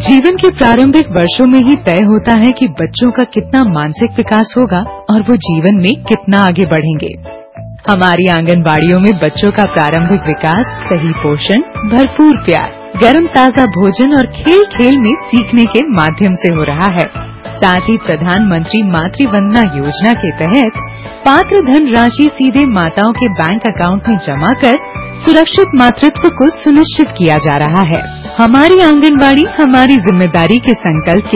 जीवन के प्रारंभिक वर्षों में ही तय होता है कि बच्चों का कितना मानसिक विकास होगा और वो जीवन में कितना आगे बढ़ेंगे। हमारी आंगनबाड़ियों में बच्चों का प्रारंभिक विकास सही पोषण, भरपूर प्यार, गर्म ताजा भोजन और खेल खेल में सीखने के माध्यम से हो रहा है। साथ ही प्रधानमंत्री मातृ वंदना योजना के तहत पात्र धन राशि सीधे माताओं के बैंक अकाउंट में जमा कर सुरक्षित मातृत्व को सुनिश्चित किया जा रहा है। हमारी आंगनबाड़ी हमारी जिम्मेदारी के संकल्प के